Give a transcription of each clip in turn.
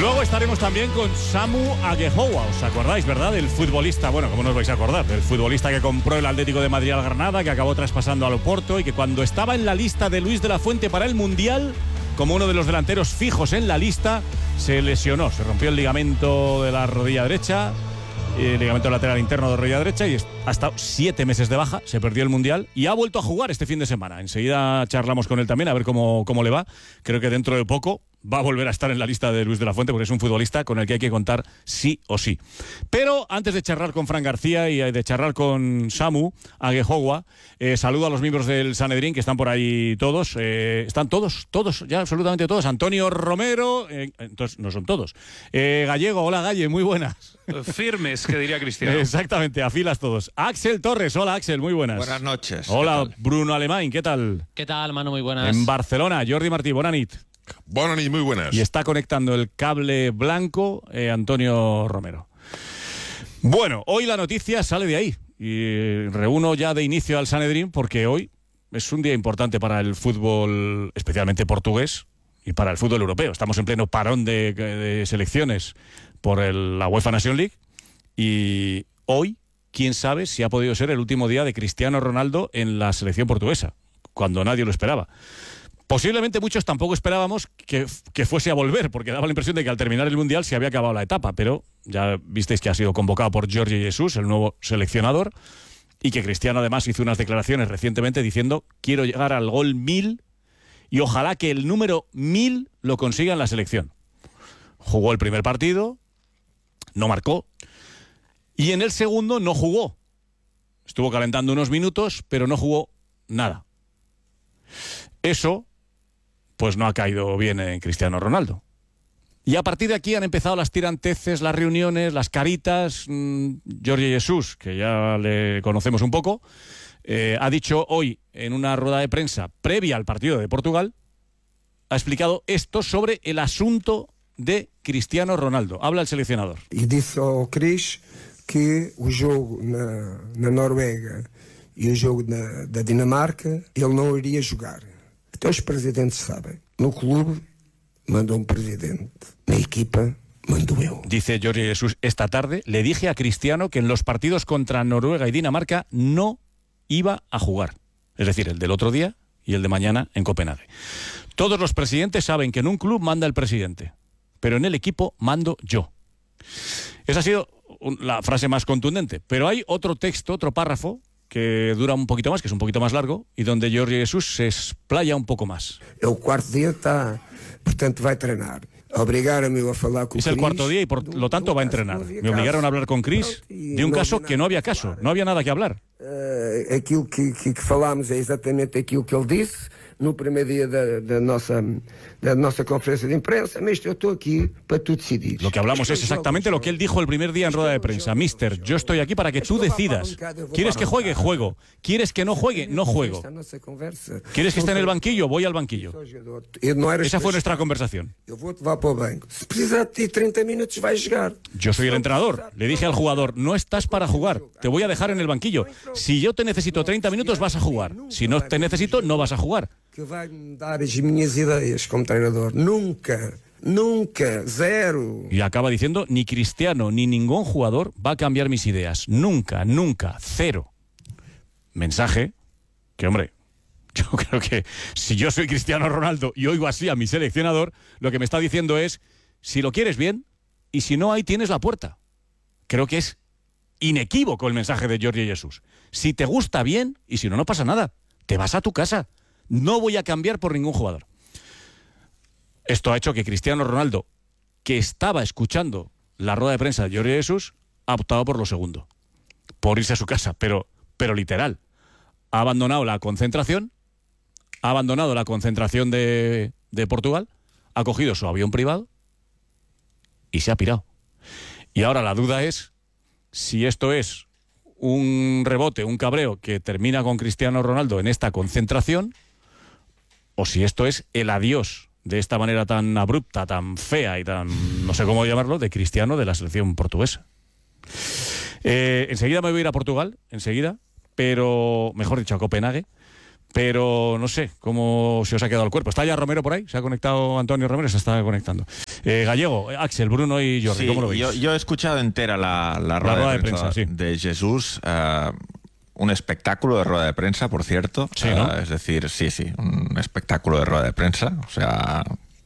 Luego estaremos también con Samu Aguejoa, ¿os acordáis, verdad? Del futbolista, bueno, ¿cómo no os vais a acordar? Del futbolista que compró el Atlético de Madrid al Granada, que acabó traspasando al Oporto y que cuando estaba en la lista de Luis de la Fuente para el Mundial, como uno de los delanteros fijos en la lista, se lesionó, se rompió el ligamento de la rodilla derecha, el ligamento lateral interno de la rodilla derecha, y ha estado 7 meses de baja, se perdió el Mundial y ha vuelto a jugar este fin de semana. Enseguida charlamos con él también, a ver cómo le va. Creo que dentro de poco va a volver a estar en la lista de Luis de la Fuente, porque es un futbolista con el que hay que contar sí o sí. Pero antes de charlar con Fran García y de charlar con Samu Aguejoa, saludo a los miembros del Sanedrín, que están por ahí todos. Están todos, ya absolutamente todos. Antonio Romero, entonces no son todos. Gallego, hola Galle, muy buenas. Firmes, que diría Cristiano. Exactamente, a filas todos. Axel Torres, hola Axel, muy buenas. Buenas noches. Hola Bruno Alemán, ¿qué tal? ¿Qué tal, Manu? Muy buenas. En Barcelona, Jordi Martí, buena nit. Buenas noches, muy buenas. Y está conectando el cable blanco Antonio Romero. Bueno, hoy la noticia sale de ahí. Y reúno ya de inicio al Sanedrín porque hoy es un día importante para el fútbol, especialmente portugués, y para el fútbol europeo. Estamos en pleno parón de selecciones por la UEFA Nation League. Y hoy, quién sabe si ha podido ser el último día de Cristiano Ronaldo en la selección portuguesa, cuando nadie lo esperaba. Posiblemente muchos tampoco esperábamos que fuese a volver, porque daba la impresión de que al terminar el Mundial se había acabado la etapa, pero ya visteis que ha sido convocado por Jorge Jesus, el nuevo seleccionador, y que Cristiano además hizo unas declaraciones recientemente diciendo: quiero llegar al gol 1000 y ojalá que el número 1000 lo consiga en la selección. Jugó el primer partido, no marcó, y en el segundo no jugó. Estuvo calentando unos minutos, pero no jugó nada. Eso pues no ha caído bien en Cristiano Ronaldo. Y a partir de aquí han empezado las tiranteces, las reuniones, las caritas. Jorge Jesus, que ya le conocemos un poco, ha dicho hoy en una rueda de prensa previa al partido de Portugal, ha explicado esto sobre el asunto de Cristiano Ronaldo. Habla el seleccionador. E disse ao Cris que o jogo na Noruega e o jogo da Dinamarca ele não iria jogar. Então os presidentes sabem. No clube mandou presidente. Na equipa mando eu. Dice Jorge Jesus, esta tarde le dije a Cristiano que en los partidos contra Noruega y Dinamarca no iba a jugar. Es decir, el del otro día y el de mañana en Copenhague. Todos los presidentes saben que en un club manda el presidente, pero en el equipo mando yo. Esa ha sido la frase más contundente. Pero hay otro texto, otro párrafo, que dura un poquito más, que es un poquito más largo, y donde Jorge Jesus se explaya un poco más. El cuarto día está, portanto vai treinar. Obrigaram-me a falar con Es el cuarto día y por lo tanto va a entrenar. Me obligaron a hablar con Chris de un caso que no había caso, no había nada que hablar. Aquilo que falámos é exatamente aquilo que ele disse no primeiro dia da nossa conferência de imprensa. Mister, eu estou aqui para tu decidir. Lo que hablamos es exactamente lo que él dijo el primer día en rueda de prensa. Mister, yo estoy aquí para que tú decidas. ¿Quieres que juegue? Juego. ¿Quieres que no juegue? No juego. ¿Quieres que esté en el banquillo? Voy al banquillo. Esa fue nuestra conversación. Eu vou-te levar para o banco. Se precisar de ti 30 minutos vais jogar. Yo soy el entrenador. Le dije al jugador, no estás para jugar. Te voy a dejar en el banquillo. Si yo te necesito 30 minutos vas a jugar. Si no te necesito, no vas a jugar. Que vai me dar as minhas ideias como treinador. Nunca, zero. Y acaba diciendo, ni Cristiano ni ningún jugador va a cambiar mis ideas. Nunca, cero. Mensaje que, hombre, yo creo que si yo soy Cristiano Ronaldo y oigo así a mi seleccionador, lo que me está diciendo es, si lo quieres bien, y si no, ahí tienes la puerta. Creo que es inequívoco el mensaje de Jorge Jesus. Si te gusta bien, y si no, no pasa nada. Te vas a tu casa. No voy a cambiar por ningún jugador. Esto ha hecho que Cristiano Ronaldo, que estaba escuchando la rueda de prensa de Jorge Jesus, ha optado por lo segundo. Por irse a su casa, pero literal. Ha abandonado la concentración, de Portugal, ha cogido su avión privado y se ha pirado. Y ahora la duda es si esto es un rebote, un cabreo que termina con Cristiano Ronaldo en esta concentración, o si esto es el adiós de esta manera tan abrupta, tan fea y tan, no sé cómo llamarlo, de Cristiano de la selección portuguesa. Enseguida me voy a ir a Portugal, pero, mejor dicho, a Copenhague, pero no sé cómo se os ha quedado el cuerpo. ¿Está ya Romero por ahí? ¿Se ha conectado Antonio Romero? Se está conectando. Gallego, Axel, Bruno y Jordi, Sí, ¿cómo lo veis? yo he escuchado entera la rueda de prensa sí. de Jesús. Un espectáculo de rueda de prensa, por cierto. Sí, ¿no? Es decir, sí, un espectáculo de rueda de prensa. O sea,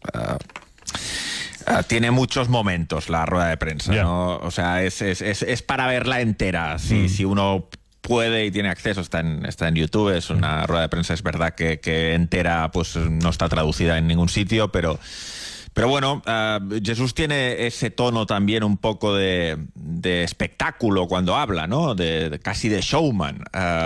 tiene muchos momentos la rueda de prensa, ¿no? O sea, es para verla entera. Si uno puede y tiene acceso, está en YouTube, es una rueda de prensa, es verdad que entera pues no está traducida en ningún sitio, pero bueno, Jesús tiene ese tono también un poco de espectáculo cuando habla, ¿no? Casi de showman,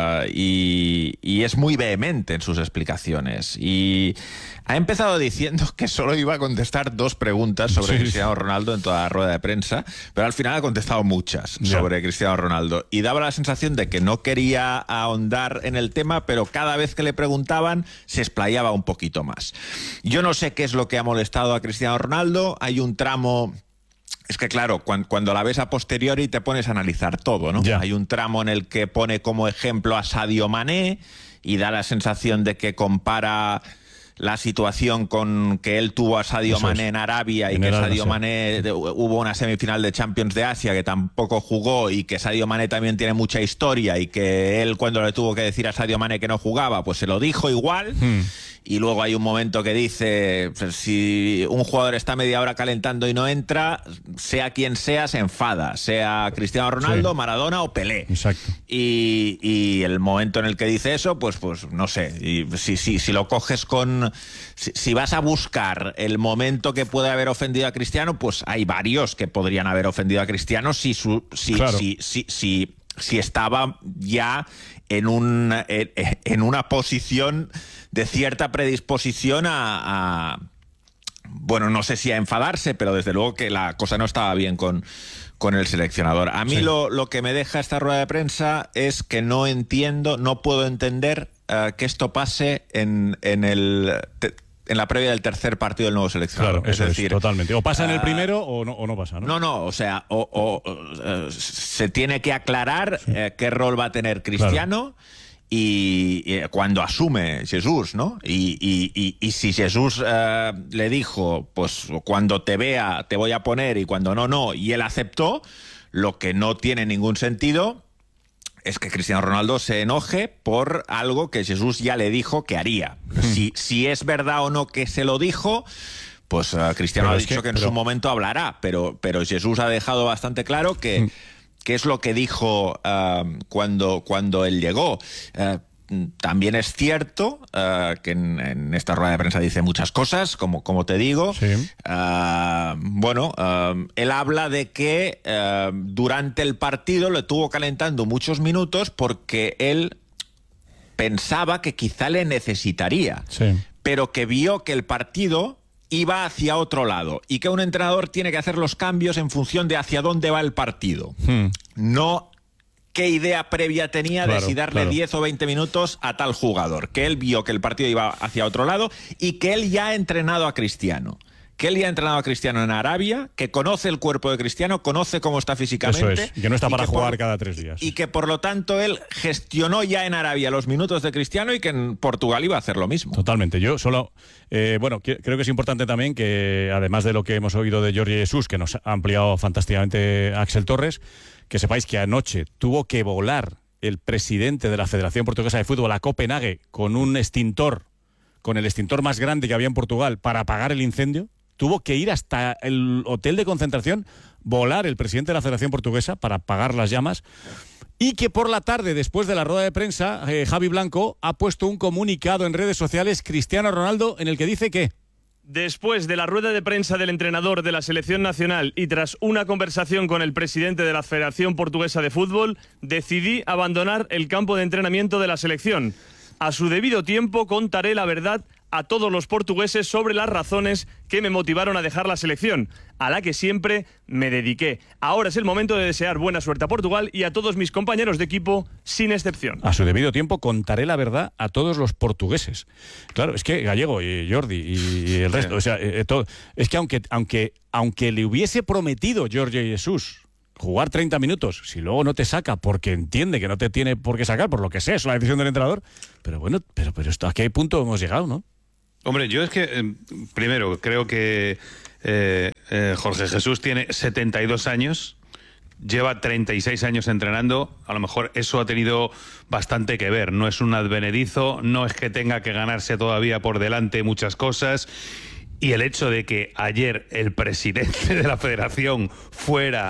y es muy vehemente en sus explicaciones. Y ha empezado diciendo que solo iba a contestar 2 preguntas sobre Cristiano Ronaldo en toda la rueda de prensa, pero al final ha contestado muchas sobre Cristiano Ronaldo. Y daba la sensación de que no quería ahondar en el tema, pero cada vez que le preguntaban se explayaba un poquito más. Yo no sé qué es lo que ha molestado a Cristiano Ronaldo. Hay un tramo... Es que claro, cuando la ves a posteriori te pones a analizar todo, ¿no? Hay un tramo en el que pone como ejemplo a Sadio Mané y da la sensación de que compara la situación con que él tuvo a Sadio Mané en Arabia y que Sadio Mané hubo una semifinal de Champions de Asia que tampoco jugó y que Sadio Mané también tiene mucha historia y que él cuando le tuvo que decir a Sadio Mané que no jugaba, pues se lo dijo igual. Y luego hay un momento que dice, si un jugador está media hora calentando y no entra, sea quien sea, se enfada, sea Cristiano Ronaldo, Maradona o Pelé. Exacto. Y el momento en el que dice eso, pues no sé, y si lo coges con... Si vas a buscar el momento que puede haber ofendido a Cristiano, pues hay varios que podrían haber ofendido a Cristiano si estaba ya en una posición de cierta predisposición a bueno, no sé si a enfadarse, pero desde luego que la cosa no estaba bien con el seleccionador. A mí lo que me deja esta rueda de prensa es que no puedo entender que esto pase en la previa del tercer partido del nuevo seleccionador. Claro, eso es decir, totalmente. O pasa en el primero o no pasa, ¿no? No, o sea, se tiene que aclarar qué rol va a tener Cristiano y cuando asume Jesús, ¿no? Y si Jesús le dijo, pues cuando te vea te voy a poner y cuando no, y él aceptó, lo que no tiene ningún sentido es que Cristiano Ronaldo se enoje por algo que Jesús ya le dijo que haría. Si es verdad o no que se lo dijo, pues Cristiano ha dicho que en su momento hablará, pero Jesús ha dejado bastante claro que es lo que dijo cuando él llegó. También es cierto que en esta rueda de prensa dice muchas cosas, como te digo. Él habla de que durante el partido le tuvo calentando muchos minutos porque él pensaba que quizá le necesitaría, pero que vio que el partido iba hacia otro lado y que un entrenador tiene que hacer los cambios en función de hacia dónde va el partido. No qué idea previa tenía de si darle 10 o 20 minutos a tal jugador. Que él vio que el partido iba hacia otro lado y que él ya ha entrenado a Cristiano. Que él ya ha entrenado a Cristiano en Arabia, que conoce el cuerpo de Cristiano, conoce cómo está físicamente. Eso es, y que no está para jugar cada 3 días. Y que por lo tanto él gestionó ya en Arabia los minutos de Cristiano y que en Portugal iba a hacer lo mismo. Totalmente. Yo solo, creo que es importante también que, además de lo que hemos oído de Jordi Jesús, que nos ha ampliado fantásticamente Axel Torres, que sepáis que anoche tuvo que volar el presidente de la Federación Portuguesa de Fútbol a Copenhague con un extintor, con el extintor más grande que había en Portugal para apagar el incendio. Tuvo que ir hasta el hotel de concentración, volar el presidente de la Federación Portuguesa para apagar las llamas. Y que por la tarde, después de la rueda de prensa, Javi Blanco ha puesto un comunicado en redes sociales, Cristiano Ronaldo, en el que dice que... Después de la rueda de prensa del entrenador de la selección nacional y tras una conversación con el presidente de la Federación Portuguesa de Fútbol, decidí abandonar el campo de entrenamiento de la selección. A su debido tiempo contaré la verdad a todos los portugueses sobre las razones que me motivaron a dejar la selección, a la que siempre me dediqué. Ahora es el momento de desear buena suerte a Portugal y a todos mis compañeros de equipo, sin excepción. A su debido tiempo contaré la verdad a todos los portugueses. Claro, es que Gallego y Jordi y el resto, o sea, es que aunque le hubiese prometido Jorge Jesús jugar 30 minutos, si luego no te saca porque entiende que no te tiene por qué sacar, por lo que sea, es la decisión del entrenador, pero bueno, pero esto, ¿a qué punto hemos llegado, no? Hombre, yo es que, primero, creo que Jorge Jesús tiene 72 años, lleva 36 años entrenando, a lo mejor eso ha tenido bastante que ver. No es un advenedizo, no es que tenga que ganarse todavía por delante muchas cosas. Y el hecho de que ayer el presidente de la federación fuera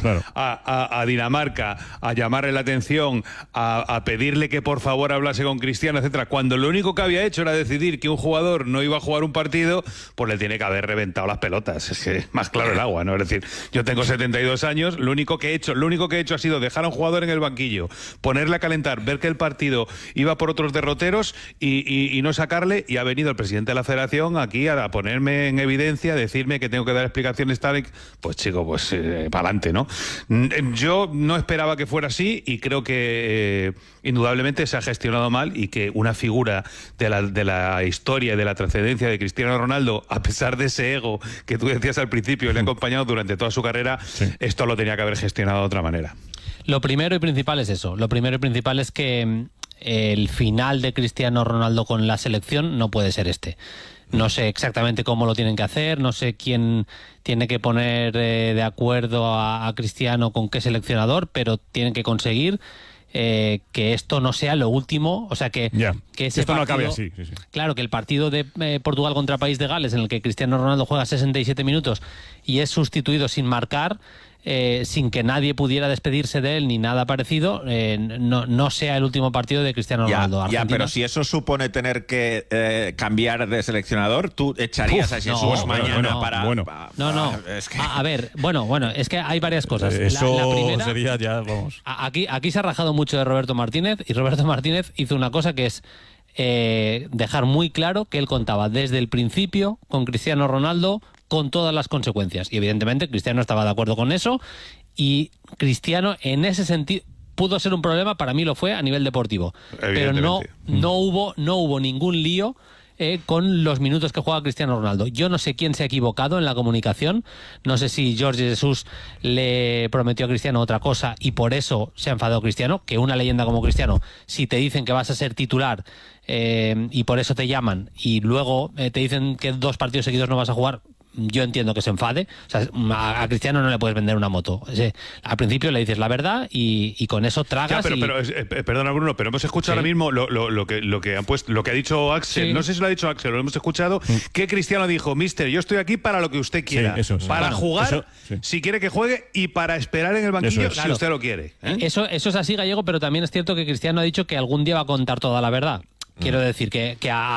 a Dinamarca a llamarle la atención, a pedirle que por favor hablase con Cristiano, etcétera, cuando lo único que había hecho era decidir que un jugador no iba a jugar un partido, pues le tiene que haber reventado las pelotas. Es que más claro el agua, ¿no? Es decir, yo tengo 72 años, lo único que he hecho ha sido dejar a un jugador en el banquillo, ponerle a calentar, ver que el partido iba por otros derroteros y no sacarle, y ha venido el presidente de la federación aquí a ponerme en evidencia, decirme que tengo que dar explicaciones tal, pues chico, pues para adelante, ¿no? Yo no esperaba que fuera así y creo que indudablemente se ha gestionado mal, y que una figura de la historia y de la trascendencia de Cristiano Ronaldo, a pesar de ese ego que tú decías al principio y le ha acompañado durante toda su carrera, esto lo tenía que haber gestionado de otra manera. Lo primero y principal es eso. Lo primero y principal es que el final de Cristiano Ronaldo con la selección no puede ser este. No sé exactamente cómo lo tienen que hacer, no sé quién tiene que poner de acuerdo a Cristiano con qué seleccionador, pero tienen que conseguir que esto no sea lo último, o sea que ese esto partido, no acabe así. Sí. Claro, que el partido de Portugal contra País de Gales, en el que Cristiano Ronaldo juega 67 minutos y es sustituido sin marcar, sin que nadie pudiera despedirse de él ni nada parecido, no sea el último partido de Cristiano Ronaldo. Ya, pero si eso supone tener que cambiar de seleccionador, tú echarías a Jesús mañana para... Es que... A ver, bueno, es que hay varias cosas. Eso la primera, sería ya, vamos... Aquí se ha rajado mucho de Roberto Martínez, y Roberto Martínez hizo una cosa que es dejar muy claro que él contaba desde el principio con Cristiano Ronaldo, con todas las consecuencias. Y evidentemente Cristiano estaba de acuerdo con eso, y Cristiano en ese sentido pudo ser un problema, para mí lo fue a nivel deportivo. Pero no hubo ningún lío con los minutos que juega Cristiano Ronaldo. Yo no sé quién se ha equivocado en la comunicación, no sé si Jorge Jesús le prometió a Cristiano otra cosa y por eso se ha enfadado Cristiano, que una leyenda como Cristiano, si te dicen que vas a ser titular y por eso te llaman y luego te dicen que 2 partidos seguidos no vas a jugar, yo entiendo que se enfade. O sea, a Cristiano no le puedes vender una moto. Al principio le dices la verdad y con eso tragas. Perdona, Bruno, pero hemos escuchado ahora mismo lo que han puesto, lo que ha dicho Axel. Sí. No sé si lo ha dicho Axel, lo hemos escuchado. Que Cristiano dijo: Mister, yo estoy aquí para lo que usted quiera. Para jugar, si quiere que juegue, y para esperar en el banquillo si usted lo quiere. Eso es así, Gallego, pero también es cierto que Cristiano ha dicho que algún día va a contar toda la verdad. Quiero decir que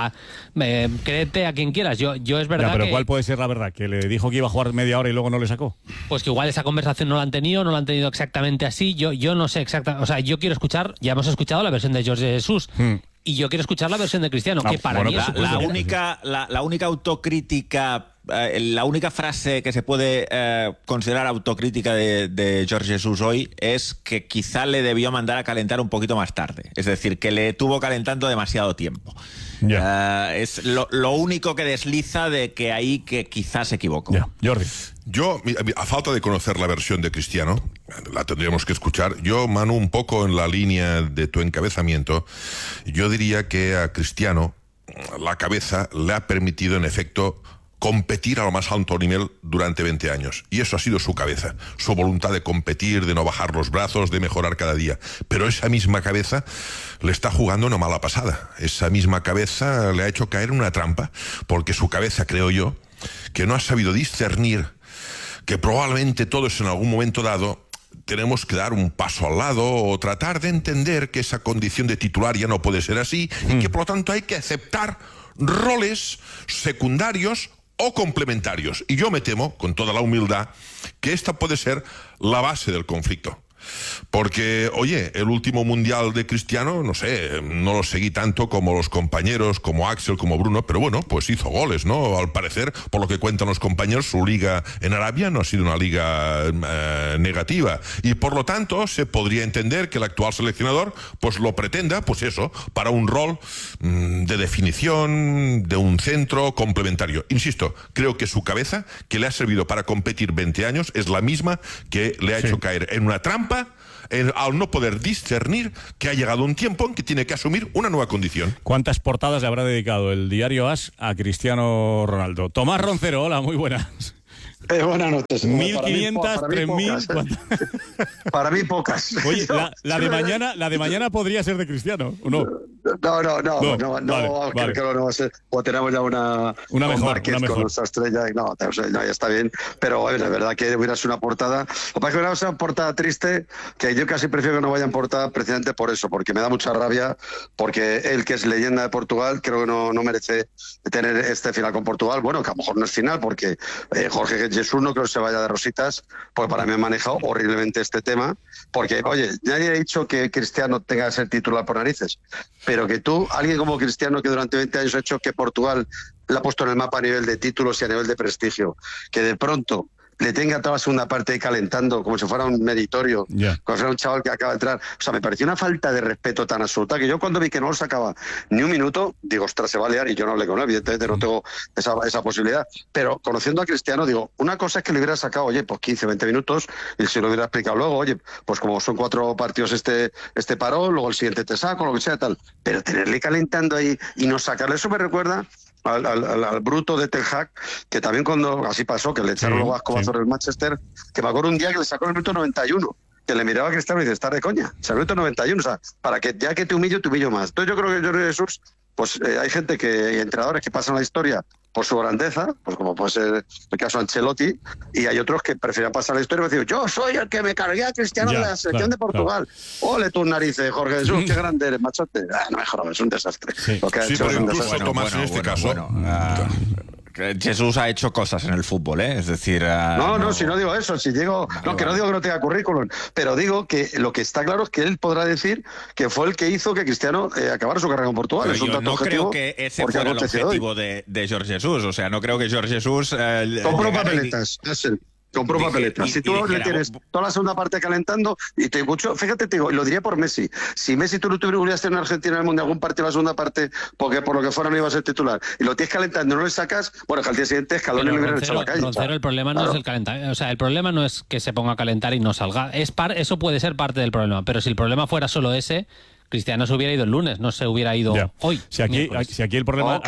créete a quien quieras. Yo es verdad pero ¿cuál puede ser la verdad? ¿Que le dijo que iba a jugar media hora y luego no le sacó? Pues que igual esa conversación no la han tenido exactamente así. Yo no sé exactamente. O sea, yo quiero escuchar, ya hemos escuchado la versión de Jorge Jesús. Y yo quiero escuchar la versión de Cristiano, que para mí es la única autocrítica, la única frase que se puede considerar autocrítica de Jorge Jesús hoy es que quizá le debió mandar a calentar un poquito más tarde. Es decir, que le tuvo calentando demasiado tiempo. Es lo único que desliza de que ahí que quizás se equivocó. Jordi. Yo, a falta de conocer la versión de Cristiano, la tendríamos que escuchar. Yo, Manu, un poco en la línea de tu encabezamiento, yo diría que a Cristiano la cabeza le ha permitido, en efecto, competir a lo más alto nivel durante 20 años. Y eso ha sido su cabeza, su voluntad de competir, de no bajar los brazos, de mejorar cada día. Pero esa misma cabeza le está jugando una mala pasada. Esa misma cabeza le ha hecho caer en una trampa, porque su cabeza, creo yo, que no ha sabido discernir que probablemente todos en algún momento dado tenemos que dar un paso al lado o tratar de entender que esa condición de titular ya no puede ser así y que por lo tanto hay que aceptar roles secundarios o complementarios. Y yo me temo, con toda la humildad, que esta puede ser la base del conflicto. Porque, oye, el último mundial de Cristiano, no sé, no lo seguí tanto como los compañeros, como Axel, como Bruno, pero bueno, pues hizo goles, ¿no? Al parecer, por lo que cuentan los compañeros, su liga en Arabia no ha sido una liga negativa. Y por lo tanto, se podría entender que el actual seleccionador, pues lo pretenda, pues eso, para un rol de definición, de un centro complementario. Insisto, creo que su cabeza, que le ha servido para competir 20 años, es la misma que le ha hecho caer en una trampa al no poder discernir que ha llegado un tiempo en que tiene que asumir una nueva condición. ¿Cuántas portadas le habrá dedicado el diario AS a Cristiano Ronaldo? Tomás Roncero, hola, muy buenas. Buenas noches. 1.500, 3.000. Para mí pocas. Oye, la de mañana podría ser de Cristiano, ¿o no? No, vale. creo que no va a ser. O tenemos ya una mejor. con nuestra estrella. No, ya está bien. Pero bueno, es verdad que hubiera sido una portada. Lo que pasa es que hubiera sido una portada triste, que yo casi prefiero que no vaya en portada precisamente por eso, porque me da mucha rabia, porque él, que es leyenda de Portugal, creo que no merece tener este final con Portugal. Bueno, que a lo mejor no es final, porque Jorge Jesús no creo que se vaya de rositas, porque para mí ha manejado horriblemente este tema, porque, oye, nadie ha dicho que Cristiano tenga que ser titular por narices, pero que tú, alguien como Cristiano, que durante 20 años ha hecho que Portugal la ha puesto en el mapa a nivel de títulos y a nivel de prestigio, que de pronto le tenga toda la segunda parte ahí calentando como si fuera un meritorio, como si fuera un chaval que acaba de entrar. O sea, me pareció una falta de respeto tan absoluta que yo, cuando vi que no lo sacaba ni un minuto, digo, ostras, se va a liar, y yo no hablé con él, evidentemente no tengo esa posibilidad. Pero conociendo a Cristiano, digo, una cosa es que le hubiera sacado, oye, pues 15, 20 minutos, y si lo hubiera explicado luego, oye, pues como son 4 partidos este parón, luego el siguiente te saco, lo que sea, tal. Pero tenerle calentando ahí y no sacarle, eso me recuerda al bruto de Ten Hag, que también cuando así pasó, que le echaron luego a escobazos del Manchester, que me acuerdo un día que le sacó el minuto 91, que le miraba a Cristiano y dice, está de coña, o sea, el minuto 91, o sea, para que ya que te humillo más. Entonces yo creo que Jorge Jesús, pues hay gente hay entrenadores que pasan la historia por su grandeza, pues como puede ser el caso de Ancelotti, y hay otros que prefieren pasar la historia y decir, yo soy el que me cargué a Cristiano de la selección de Portugal. Ole tus narices, Jorge Jesús, qué grande eres, machote. No me jodas, es un desastre. Lo que ha hecho es un desastre. Tomás, en este caso... Jesús ha hecho cosas en el fútbol, ¿eh? Es decir... si no digo eso, si digo... que no digo que no tenga currículum, pero digo que lo que está claro es que él podrá decir que fue el que hizo que Cristiano acabara su carrera con Portugal. Pero yo no creo que ese fuera el objetivo de Jorge Jesús. O sea, no creo que Jorge Jesús... Compró papeletas, es él. Compró papeletas. Si tú le tienes toda la segunda parte calentando, y te escucho, fíjate, te digo, lo diría por Messi. Si Messi tú no tuvieras en Argentina en el Mundial algún partido de la segunda parte, porque por lo que fuera no iba a ser titular, y lo tienes calentando, no le sacas, bueno, que al día siguiente Escalón le hubiera echado a la calle. Roncero, el problema no es el calentamiento. O sea, el problema no es que se ponga a calentar y no salga. Eso puede ser parte del problema, pero si el problema fuera solo ese, Cristiano se hubiera ido el lunes, no se hubiera ido hoy. Si aquí el problema...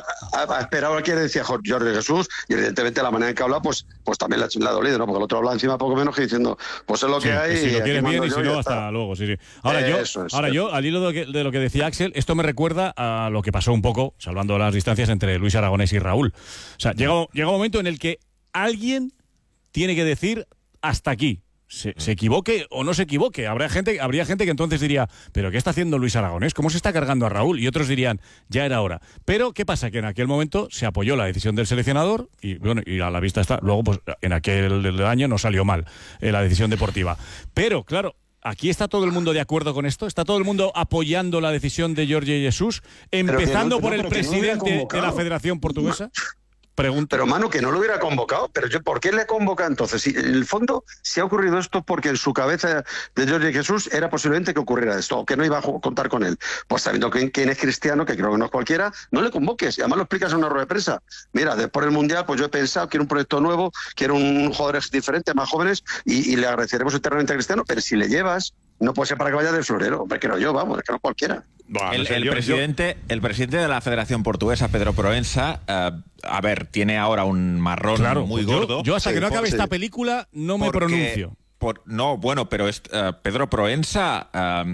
ha esperado a quien decía Jorge Jesús, y evidentemente la manera en que habla, pues también le ha dolido, ¿no? Porque el otro habla encima poco menos que diciendo, pues es lo que hay. Si lo quieres bien y si no, hasta luego. Sí. Ahora yo, al hilo de lo que decía Axel, esto me recuerda a lo que pasó un poco, salvando las distancias, entre Luis Aragonés y Raúl. O sea, llega un momento en el que alguien tiene que decir hasta aquí. Se equivoque o no se equivoque. Habría gente que entonces diría, ¿pero qué está haciendo Luis Aragonés? ¿Cómo se está cargando a Raúl? Y otros dirían, ya era hora. Pero, ¿qué pasa? Que en aquel momento se apoyó la decisión del seleccionador y, bueno, y a la vista está. Luego, pues en aquel año no salió mal la decisión deportiva. Pero, claro, ¿aquí está todo el mundo de acuerdo con esto? ¿Está todo el mundo apoyando la decisión de Jorge Jesús? Empezando por el presidente de la Federación Portuguesa. Pero Manu, que no lo hubiera convocado. Pero ¿por qué le convoca entonces? Si, en el fondo, si ha ocurrido esto porque en su cabeza de Jorge Jesús era posiblemente que ocurriera esto, o que no iba a contar con él. Pues sabiendo quién es Cristiano, que creo que no es cualquiera, no le convoques. Y además lo explicas en una rueda de prensa. Mira, después del Mundial, pues yo he pensado que era un proyecto nuevo, que era un jugador diferente, más jóvenes, y le agradeceremos eternamente a Cristiano, pero si le llevas, no puede ser para que vaya del florero. Hombre, que no yo, vamos, que no cualquiera. El presidente de la Federación Portuguesa, Pedro Proença, a ver, tiene ahora un marrón muy gordo. Yo hasta que no acabe esta película no me pronuncio. Pero Pedro Proença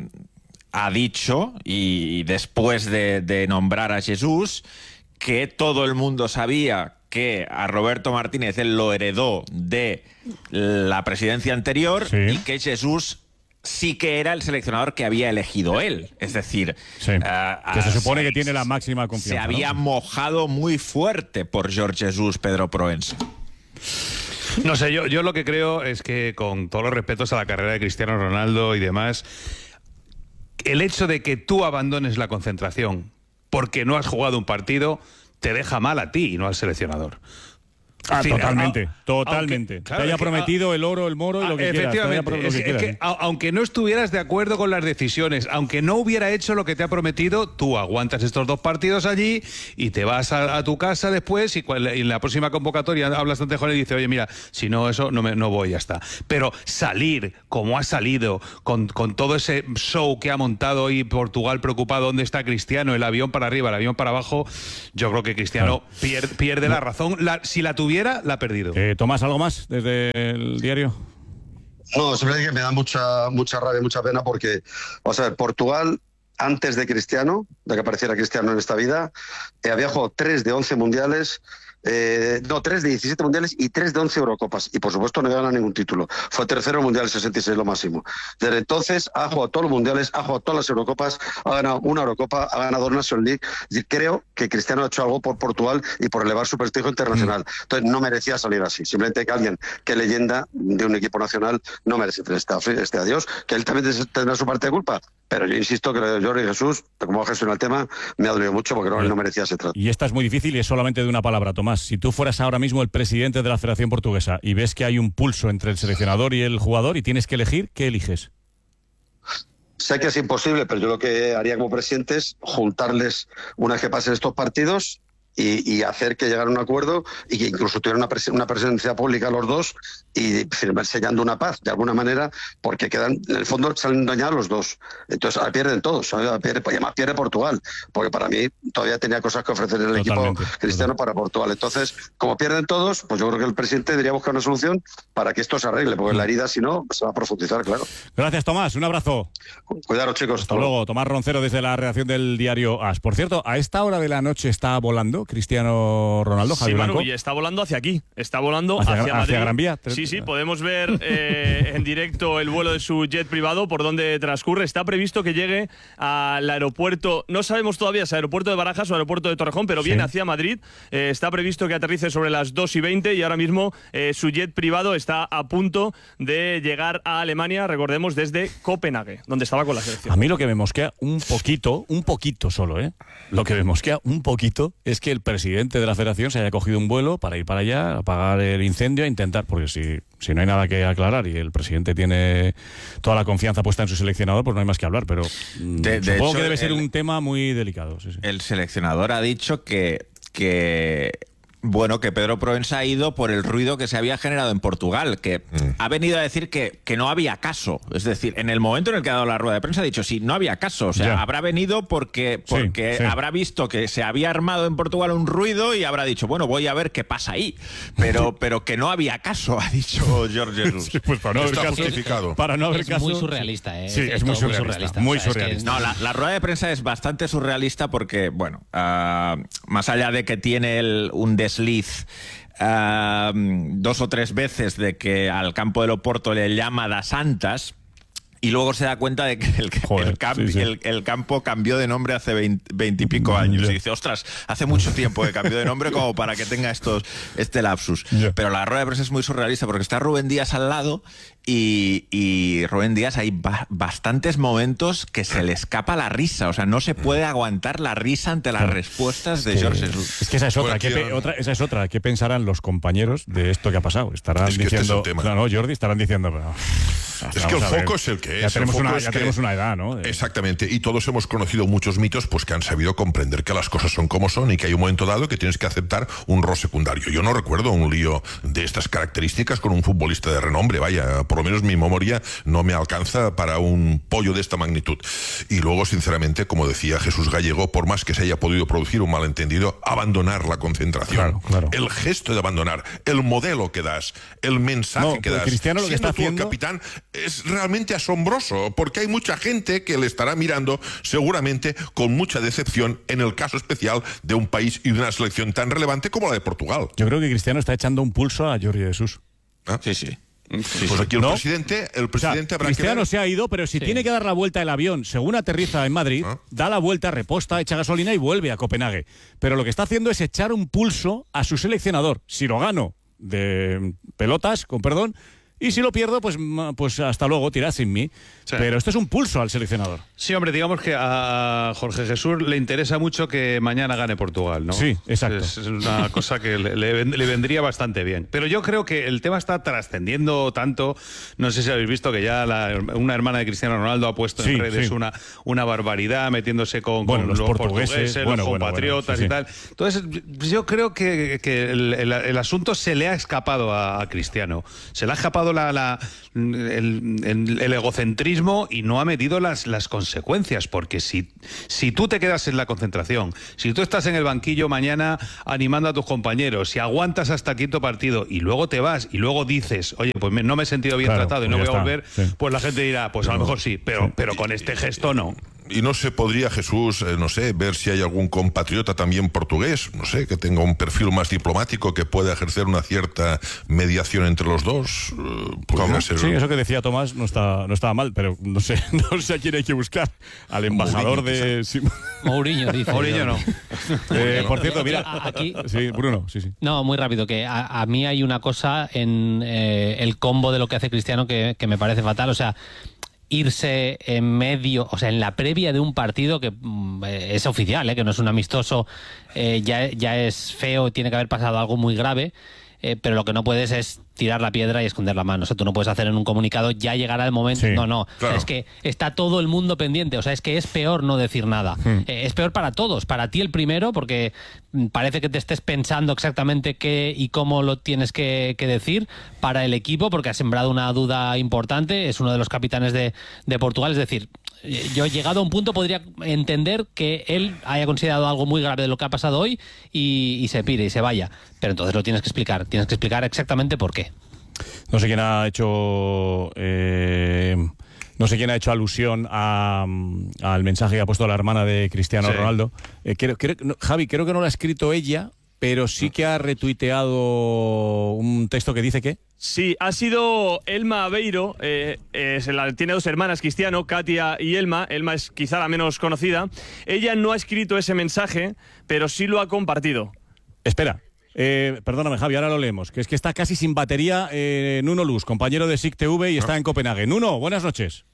ha dicho, y después de nombrar a Jesús, que todo el mundo sabía que a Roberto Martínez él lo heredó de la presidencia anterior, y que Jesús sí que era el seleccionador que había elegido él. Es decir, que se supone que tiene la máxima confianza. Se había mojado muy fuerte por Jorge Jesús, Pedro Proença. No sé, yo lo que creo es que, con todos los respetos a la carrera de Cristiano Ronaldo y demás, el hecho de que tú abandones la concentración porque no has jugado un partido te deja mal a ti y no al seleccionador. Totalmente. Aunque, te haya prometido el oro, el moro y lo que quieras. Efectivamente. Aunque no estuvieras de acuerdo con las decisiones, aunque no hubiera hecho lo que te ha prometido, tú aguantas estos 2 partidos allí y te vas a tu casa después, y en la próxima convocatoria hablas ante Juan y dices, oye, mira, si no eso no voy, ya está. Pero salir como ha salido, con todo ese show que ha montado y Portugal preocupado dónde está Cristiano, el avión para arriba, el avión para abajo, yo creo que Cristiano pierde la razón. Si la tuviera tuviera, la ha perdido. Tomás, ¿algo más desde el diario? No, simplemente que me da mucha rabia, mucha pena porque, o sea, Portugal, antes de Cristiano, de que apareciera Cristiano en esta vida, había jugado 3 de 11 mundiales, 3 de 17 mundiales y 3 de 11 Eurocopas. Y por supuesto no había ganado ningún título. Fue tercero en el Mundial 66, lo máximo. Desde entonces ha jugado todos los mundiales, ha jugado todas las Eurocopas, ha ganado una Eurocopa, ha ganado una National League. Y creo que Cristiano ha hecho algo por Portugal y por elevar su prestigio internacional. Entonces no merecía salir así. Simplemente que alguien que leyenda de un equipo nacional no merece este adiós, que él también tendrá su parte de culpa. Pero yo insisto que lo de Jordi Jesús, como ha gestionado el tema, me ha dolido mucho porque no merecía ese trato. Y esta es muy difícil y es solamente de una palabra, Tomás. Si tú fueras ahora mismo el presidente de la Federación Portuguesa y ves que hay un pulso entre el seleccionador y el jugador y tienes que elegir, ¿qué eliges? Sé que es imposible, pero yo lo que haría como presidente es juntarles una vez que pasen estos partidos y hacer que llegara a un acuerdo y que incluso tuvieran una presencia pública los dos y sellando una paz de alguna manera, porque quedan, en el fondo salen dañados los dos. Entonces ahora pierden todos, además pierde Portugal, porque para mí todavía tenía cosas que ofrecer el equipo cristiano para Portugal. Entonces, como pierden todos, pues yo creo que el presidente debería buscar una solución para que esto se arregle, porque la herida, si no, se va a profundizar, claro. Gracias, Tomás, un abrazo. Cuidaros, chicos. Hasta luego. Tomás Roncero desde la redacción del diario AS. Por cierto, a esta hora de la noche está volando Cristiano Ronaldo, Javi Blanco. Manu, y está volando hacia aquí, está volando hacia Madrid. ¿Hacia Gran Vía? Sí, podemos ver en directo el vuelo de su jet privado, por donde transcurre. Está previsto que llegue al aeropuerto, no sabemos todavía si aeropuerto de Barajas o aeropuerto de Torrejón, pero viene hacia Madrid. Está previsto que aterrice sobre las 2:20 y ahora mismo su jet privado está a punto de llegar a Alemania, recordemos, desde Copenhague, donde estaba con la selección. A mí lo que me mosquea un poquito solo, lo que me mosquea un poquito es que el presidente de la federación se haya cogido un vuelo para ir para allá, apagar el incendio, a intentar, porque si no hay nada que aclarar y el presidente tiene toda la confianza puesta en su seleccionador, pues no hay más que hablar, pero supongo hecho, que debe ser un tema muy delicado. Sí. El seleccionador ha dicho que Pedro Proença ha ido por el ruido que se había generado en Portugal, que ha venido a decir que no había caso. Es decir, en el momento en el que ha dado la rueda de prensa ha dicho, sí, no había caso. O sea, habrá venido porque habrá visto que se había armado en Portugal un ruido y habrá dicho, bueno, voy a ver qué pasa ahí. Pero que no había caso, ha dicho Jorge Jesús. Sí, pues para no haber caso, justificado. Para no haber caso. Muy surrealista, Sí, es muy surrealista. Muy surrealista. No, la rueda de prensa es bastante surrealista porque, bueno, más allá de que tiene un desliz 2 o 3 veces de que al campo del Oporto le llama das Santas y luego se da cuenta de que el campo cambió de nombre hace 20 y pico años. Y dice, ostras, hace mucho tiempo que cambió de nombre como para que tenga este lapsus. Pero la rueda de prensa es muy surrealista porque está Rubén Díaz al lado y Rubén Díaz hay bastantes momentos que se le escapa la risa. O sea, no se puede aguantar la risa ante las respuestas de Jorge Jesús. Es que esa es otra. Esa es otra. ¿Qué pensarán los compañeros de esto que ha pasado? Estarán diciendo... No, Jordi, estarán diciendo... Es que el foco es el que es. Ya tenemos una edad, ¿no? Exactamente. Y todos hemos conocido muchos mitos pues que han sabido comprender que las cosas son como son y que hay un momento dado que tienes que aceptar un rol secundario. Yo no recuerdo un lío de estas características con un futbolista de renombre. Vaya, por lo menos mi memoria no me alcanza para un pollo de esta magnitud. Y luego, sinceramente, como decía Jesús Gallego, por más que se haya podido producir un malentendido, abandonar la concentración. Claro. El gesto de abandonar, el modelo que das, el mensaje que das. Cristiano lo que está haciendo... el capitán es realmente asombroso, porque hay mucha gente que le estará mirando seguramente con mucha decepción en el caso especial de un país y de una selección tan relevante como la de Portugal. Yo creo que Cristiano está echando un pulso a Jorge Jesús. Sí. Pues aquí el presidente habrá Cristiano que ver. se ha ido, pero si tiene que dar la vuelta el avión, según aterriza en Madrid, da la vuelta, reposta, echa gasolina y vuelve a Copenhague. Pero lo que está haciendo es echar un pulso a su seleccionador. Si lo gano de pelotas, con perdón, y si lo pierdo, pues hasta luego, tirad sin mí. Sí. Pero esto es un pulso al seleccionador. Sí, hombre, digamos que a Jorge Jesús le interesa mucho que mañana gane Portugal, ¿no? Sí, exacto. Es una cosa que le vendría bastante bien. Pero yo creo que el tema está trascendiendo tanto. No sé si habéis visto que ya una hermana de Cristiano Ronaldo ha puesto en redes una barbaridad, metiéndose con los portugueses, los compatriotas y tal. Entonces, yo creo que el asunto se le ha escapado a Cristiano. Se le ha escapado el egocentrismo y no ha medido las consecuencias, porque si tú te quedas en la concentración, si tú estás en el banquillo mañana animando a tus compañeros, si aguantas hasta el quinto partido y luego te vas y luego dices, oye, pues no me he sentido bien tratado y no voy a volver, pues la gente dirá, pues a lo mejor sí, pero con este gesto no. Y no se podría, Jesús, no sé, ver si hay algún compatriota también portugués, no sé, que tenga un perfil más diplomático, que pueda ejercer una cierta mediación entre los dos. Ser... Sí, eso que decía Tomás no estaba mal, pero no sé a quién hay que buscar. Al embajador de... Mourinho, dice. Mourinho no. Por cierto, mira, aquí... Sí, Bruno, sí. No, muy rápido, que a mí hay una cosa en el combo de lo que hace Cristiano que me parece fatal, o sea... irse en medio, o sea, en la previa de un partido que es oficial, que no es un amistoso, ya es feo, tiene que haber pasado algo muy grave, pero lo que no puedes es tirar la piedra y esconder la mano. O sea, tú no puedes hacer en un comunicado, ya llegará el momento. Sí, no. claro. O sea, es que está todo el mundo pendiente. O sea, es que es peor no decir nada. Es peor para todos. Para ti el primero, porque parece que te estés pensando exactamente qué y cómo lo tienes que decir. Para el equipo, porque ha sembrado una duda importante. Es uno de los capitanes de Portugal. Es decir, yo llegado a un punto podría entender que él haya considerado algo muy grave de lo que ha pasado hoy y se pire y se vaya. Pero entonces lo tienes que explicar. Tienes que explicar exactamente por qué. No sé quién ha hecho alusión al mensaje que ha puesto la hermana de Cristiano Ronaldo. Javi, creo que no lo ha escrito ella, pero sí que ha retuiteado un texto que dice que... Sí, ha sido Elma Aveiro, tiene dos hermanas, Cristiano, Katia y Elma. Elma es quizá la menos conocida. Ella no ha escrito ese mensaje, pero sí lo ha compartido. Espera. Perdóname, Javi, ahora lo leemos. Que es que está casi sin batería Nuno Luz, compañero de SIC TV y está en Copenhague. Nuno, buenas noches.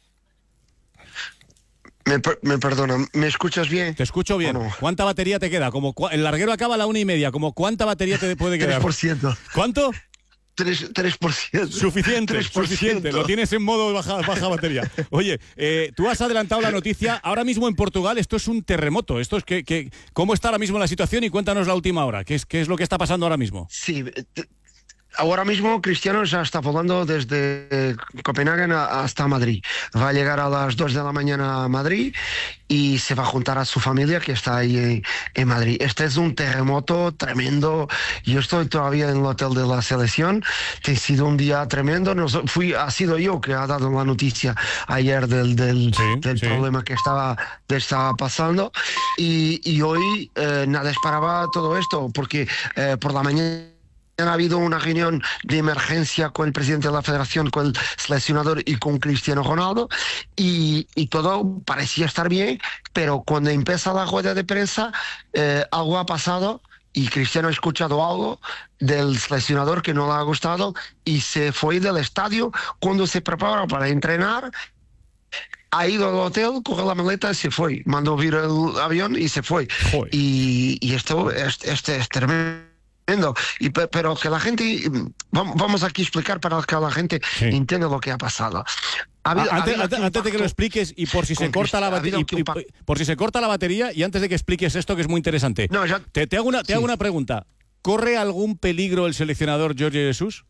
Me perdona, ¿me escuchas bien? Te escucho bien. No? ¿Cuánta batería te queda? El larguero acaba a la 1:30. ¿Cuánta batería te puede quedar? 3%. ¿Cuánto? 3%. Suficiente, 3%. suficiente. Lo tienes en modo baja batería. Oye, tú has adelantado la noticia. Ahora mismo en Portugal esto es un terremoto. Esto es ¿cómo está ahora mismo la situación? Y cuéntanos la última hora. ¿Qué es lo que está pasando ahora mismo? Sí, ahora mismo Cristiano ya está volando desde Copenhague hasta Madrid. Va a llegar a las 2 de la mañana a Madrid y se va a juntar a su familia que está ahí en Madrid. Este es un terremoto tremendo. Yo estoy todavía en el hotel de la selección. Ha sido un día tremendo. Ha sido yo que ha dado la noticia ayer del problema que estaba pasando. Y hoy nada esperaba todo esto, porque por la mañana ha habido una reunión de emergencia con el presidente de la federación, con el seleccionador y con Cristiano Ronaldo, y todo parecía estar bien, pero cuando empieza la rueda de prensa algo ha pasado y Cristiano ha escuchado algo del seleccionador que no le ha gustado y se fue del estadio. Cuando se prepara para entrenar, ha ido al hotel, cogió la maleta y se fue, mandó vir el avión y se fue. Y esto es tremendo. Pero que la gente, vamos aquí a explicar para que la gente entienda lo que ha pasado. Antes de que lo expliques y por si se corta la batería, por si se corta la batería y antes de que expliques esto que es muy interesante, te hago una pregunta. ¿Corre algún peligro el seleccionador Jorge Jesús?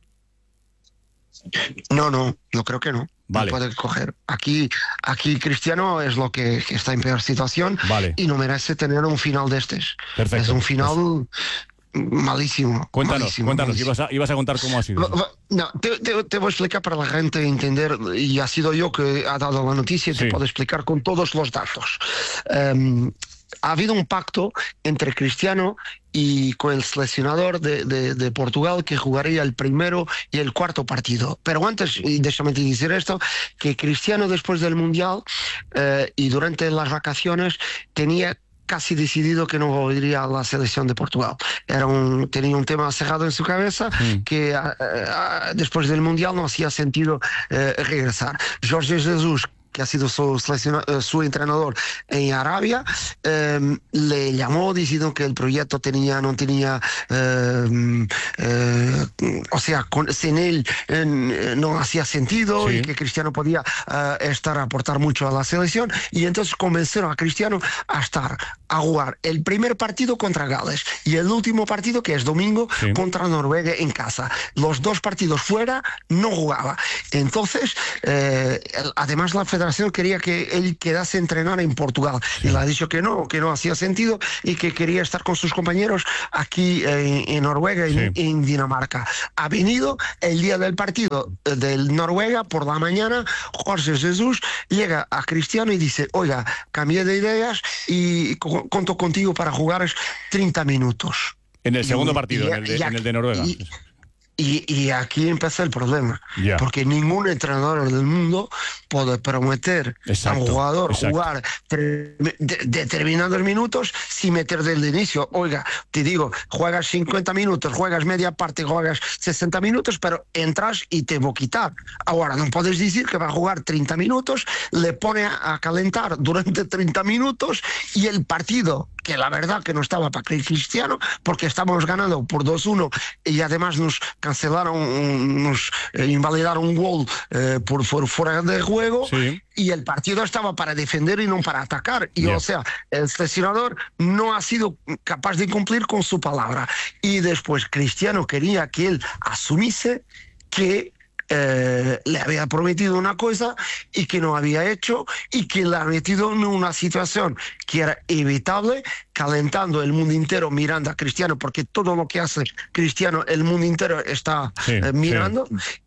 No, yo creo que no. Vale. No puede coger. Aquí Cristiano es lo que está en peor situación y no merece tener un final de estos. Perfecto. Es un final malísimo. Cuéntanos, ibas a contar cómo ha sido. No, te voy a explicar para la gente entender, y ha sido yo que ha dado la noticia y te puedo explicar con todos los datos. Ha habido un pacto entre Cristiano y con el seleccionador de Portugal que jugaría el primero y el cuarto partido. Pero antes, y déjame decir esto, que Cristiano después del Mundial y durante las vacaciones tenía casi decidido que no volvería a la selección de Portugal. Tenía un tema cerrado en su cabeza que después del Mundial no hacía sentido regresar. Jorge Jesús, que ha sido su entrenador en Arabia, le llamó diciendo que el proyecto no tenía, o sea, sin él no hacía sentido, y que Cristiano podía aportar mucho a la selección, y entonces convencieron a Cristiano a jugar el primer partido contra Gales y el último partido, que es domingo, contra Noruega en casa. Los 2 partidos fuera no jugaba. Entonces, además la federación quería que él quedase a entrenar en Portugal, y le ha dicho que no hacía sentido, y que quería estar con sus compañeros aquí en Noruega, en Dinamarca. Ha venido el día del partido del Noruega por la mañana. Jorge Jesús llega a Cristiano y dice: oiga, cambié de ideas y cuento contigo para jugar 30 minutos. En el segundo partido, en el de Noruega. Y aquí empieza el problema, porque ningún entrenador del mundo puede prometer a un jugador jugar determinados minutos sin meter desde el inicio. Oiga, te digo, juegas 50 minutos, juegas media parte, juegas 60 minutos, pero entras y te voy a quitar. Ahora, no puedes decir que va a jugar 30 minutos, le pone a calentar durante 30 minutos, y el partido, que la verdad que no estaba para Cristiano, porque estábamos ganando por 2-1, y además nos cancelaron, nos invalidaron un gol por fuera de juego, y el partido estaba para defender y no para atacar, y o sea, el seleccionador no ha sido capaz de cumplir con su palabra, y después Cristiano quería que él asumiese que le había prometido una cosa y que no había hecho, y que le ha metido en una situación que era evitable, calentando el mundo entero mirando a Cristiano, porque todo lo que hace Cristiano el mundo entero está mirando.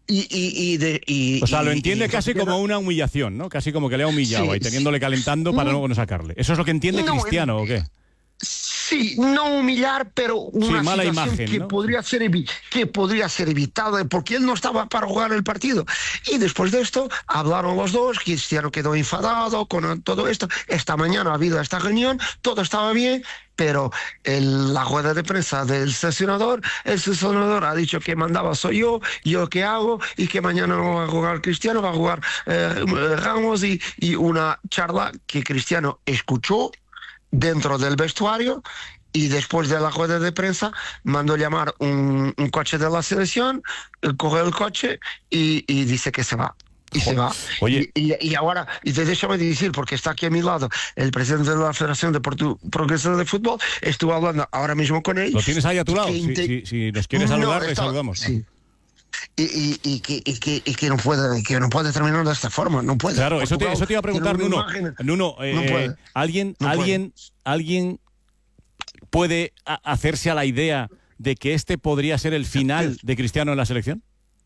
O sea, lo entiende casi como una humillación, ¿no? Casi como que le ha humillado y teniéndole calentando para luego no sacarle. ¿Eso es lo que entiende Cristiano o qué? Sí, no humillar, pero una mala situación imagen, que, ¿no? podría ser evitada, porque él no estaba para jugar el partido. Y después de esto hablaron los dos, Cristiano quedó enfadado con todo esto. Esta mañana ha habido esta reunión, todo estaba bien, pero la rueda de prensa del seleccionador, el seleccionador ha dicho que mandaba soy yo qué hago, y que mañana no va a jugar Cristiano, va a jugar Ramos, y una charla que Cristiano escuchó dentro del vestuario, y después de la rueda de prensa mandó llamar un coche de la selección, coge el coche y dice que se va. Y se va. Oye. Y ahora, déjame decir, porque está aquí a mi lado el presidente de la Federación de Progresiva de Fútbol, estuve hablando ahora mismo con él. ¿Lo tienes ahí a tu lado? Si nos quieres saludar, le saludamos. Sí. Y que no puede terminar de esta forma, no puede. Claro, eso te iba a preguntar, Nuno. No puede. ¿Alguien puede hacerse a la idea de que este podría ser el final de Cristiano en la selección?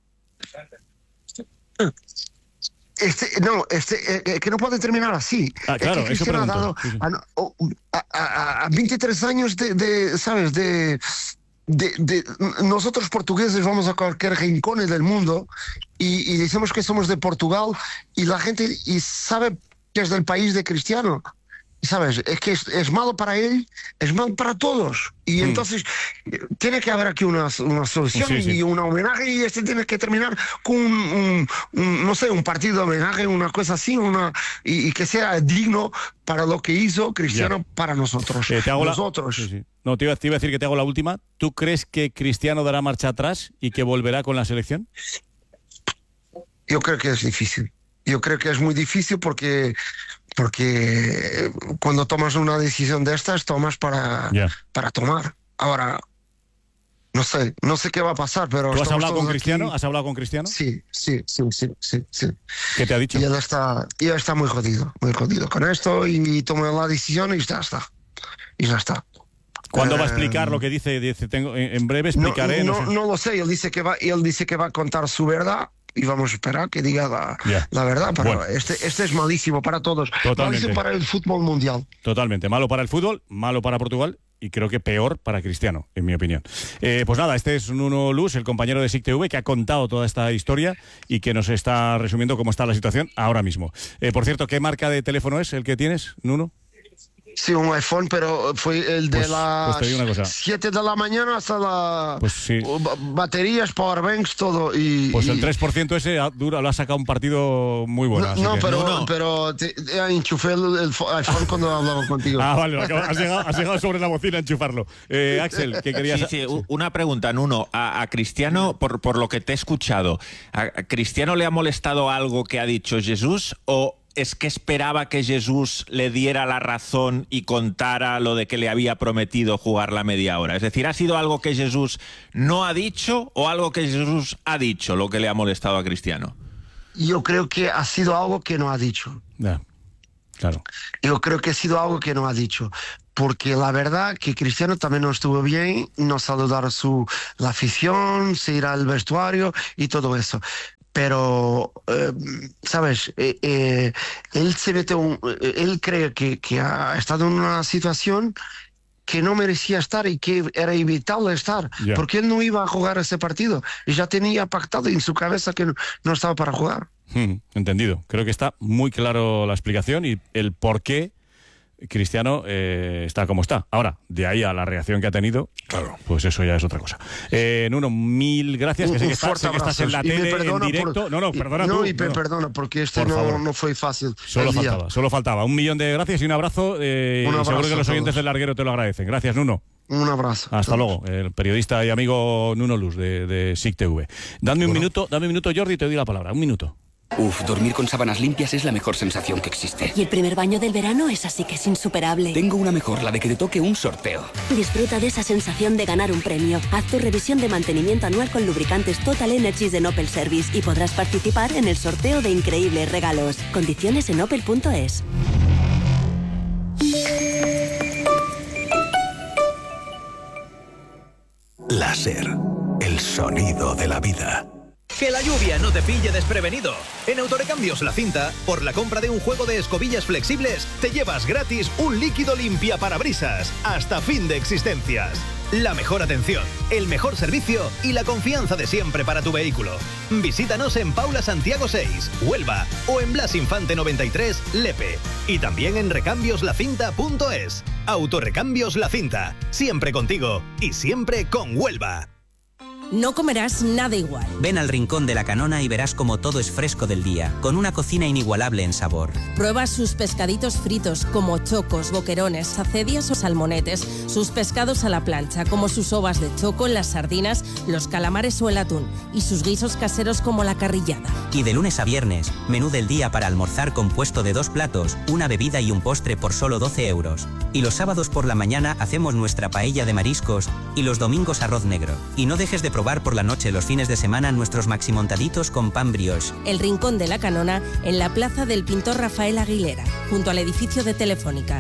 Que no puede terminar así. Claro, es que eso Cristiano pregunto. ha dado a 23 años ¿sabes? De nosotros portugueses vamos a cualquier rincón del mundo y decimos que somos de Portugal, y la gente sabe que es del país de Cristiano, ¿sabes? Es que es malo para él, es malo para todos, y entonces tiene que haber aquí una solución y un homenaje, y tiene que terminar con un partido de homenaje, una cosa así, y que sea digno para lo que hizo Cristiano para nosotros. No, te iba a decir que te hago la última. ¿Tú crees que Cristiano dará marcha atrás y que volverá con la selección? Yo creo que es difícil. Yo creo que es muy difícil porque cuando tomas una decisión de estas, tomas para tomar. Ahora, no sé qué va a pasar, pero... ¿Tú has hablado con Cristiano? Aquí. ¿Has hablado con Cristiano? Sí. ¿Qué te ha dicho? Y él está muy jodido con esto, y tomó la decisión y ya está. ¿Cuándo va a explicar lo que dice? En breve explicaré. No lo sé. Él dice que va a contar su verdad, y vamos a esperar que diga la verdad. Pero bueno, este es malísimo para todos. Totalmente. Malísimo para el fútbol mundial. Totalmente. Malo para el fútbol, malo para Portugal, y creo que peor para Cristiano, en mi opinión. Pues nada, este es Nuno Luz, el compañero de SIC TV, que ha contado toda esta historia y que nos está resumiendo cómo está la situación ahora mismo. Por cierto, ¿qué marca de teléfono es el que tienes, Nuno? Sí, un iPhone, pero fue el de las 7 de la mañana hasta la baterías, powerbanks, todo. Pues el 3% ese lo ha sacado un partido muy bueno. Pero enchufé el iPhone cuando hablaba contigo. Vale, has llegado sobre la bocina a enchufarlo. Axel, ¿qué querías? Sí, una pregunta, Nuno. A Cristiano, por lo que te he escuchado, ¿a Cristiano le ha molestado algo que ha dicho Jesús o es que esperaba que Jesús le diera la razón y contara lo de que le había prometido jugar la media hora? Es decir, ¿ha sido algo que Jesús no ha dicho o algo que Jesús ha dicho lo que le ha molestado a Cristiano? Yo creo que ha sido algo que no ha dicho. Claro. Yo creo que ha sido algo que no ha dicho. Porque la verdad que Cristiano también no estuvo bien, no saludar la afición, se ir al vestuario y todo eso. Pero, ¿sabes? Él se mete él cree que ha estado en una situación que no merecía estar y que era evitable estar, porque él no iba a jugar ese partido y ya tenía pactado en su cabeza que no estaba para jugar. Entendido. Creo que está muy claro la explicación y el por qué Cristiano está como está. Ahora, de ahí a la reacción que ha tenido, claro, pues eso ya es otra cosa. Nuno, mil gracias. Que sé que estás en la tele, en directo. Perdona, porque no fue fácil. Solo faltaba. 1.000.000 de gracias y un abrazo. Seguro que los oyentes del Larguero te lo agradecen. Gracias, Nuno. Un abrazo. Hasta luego. El periodista y amigo Nuno Luz de SIC TV. Dame un minuto, Jordi, y te doy la palabra. Un minuto. Dormir con sábanas limpias es la mejor sensación que existe. Y el primer baño del verano es así que es insuperable. Tengo una mejor, la de que te toque un sorteo. Disfruta de esa sensación de ganar un premio. Haz tu revisión de mantenimiento anual con lubricantes Total Energies de Opel Service y podrás participar en el sorteo de increíbles regalos. Condiciones en opel.es. Láser, el sonido de la vida. Que la lluvia no te pille desprevenido. En Autorecambios La Cinta, por la compra de un juego de escobillas flexibles, te llevas gratis un líquido limpiaparabrisas hasta fin de existencias. La mejor atención, el mejor servicio y la confianza de siempre para tu vehículo. Visítanos en Paula Santiago 6, Huelva, o en Blas Infante 93, Lepe. Y también en recambioslacinta.es. Autorecambios La Cinta, siempre contigo y siempre con Huelva. No comerás nada igual. Ven al Rincón de la Canona y verás como todo es fresco del día, con una cocina inigualable en sabor. Prueba sus pescaditos fritos, como chocos, boquerones, acedias o salmonetes, sus pescados a la plancha, como sus ovas de choco, las sardinas, los calamares o el atún, y sus guisos caseros como la carrillada. Y de lunes a viernes, menú del día para almorzar compuesto de 2 platos, una bebida y un postre por solo 12 euros. Y los sábados por la mañana hacemos nuestra paella de mariscos y los domingos arroz negro. Y no dejes de probar por la noche los fines de semana nuestros maximontaditos con pan brioche. El Rincón de la Canona, en la plaza del pintor Rafael Aguilera, junto al edificio de Telefónica.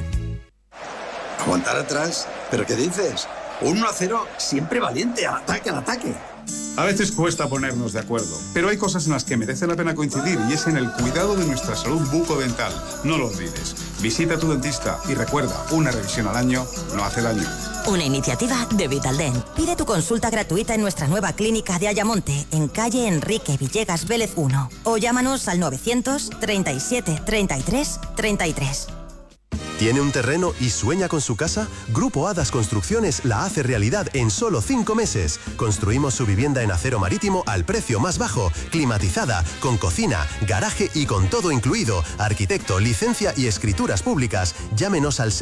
¿Aguantar atrás? ¿Pero qué dices? 1-0, siempre valiente, al ataque. A veces cuesta ponernos de acuerdo, pero hay cosas en las que merece la pena coincidir y es en el cuidado de nuestra salud bucodental. No lo olvides. Visita a tu dentista y recuerda, una revisión al año no hace daño. Una iniciativa de Vitaldent. Pide tu consulta gratuita en nuestra nueva clínica de Ayamonte, en calle Enrique Villegas Vélez 1. O llámanos al 900 37 33 33. ¿Tiene un terreno y sueña con su casa? Grupo Hadas Construcciones la hace realidad en solo 5 meses. Construimos su vivienda en acero marítimo al precio más bajo, climatizada, con cocina, garaje y con todo incluido. Arquitecto, licencia y escrituras públicas. Llámenos al